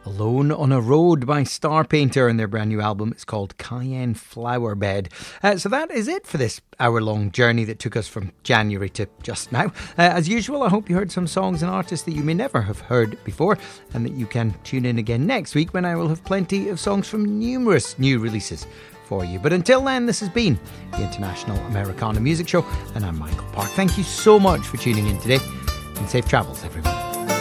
Alone on a Road by Star Painter, and their brand new album is called Cayenne Flower Bed. So that is it for this hour-long journey that took us from January to just now. As usual, I hope you heard some songs and artists that you may never have heard before, and that you can tune in again next week when I will have plenty of songs from numerous new releases for you. But until then, this has been the International Americana Music Show, and I'm Michael Park. Thank you so much for tuning in today, and safe travels, everyone.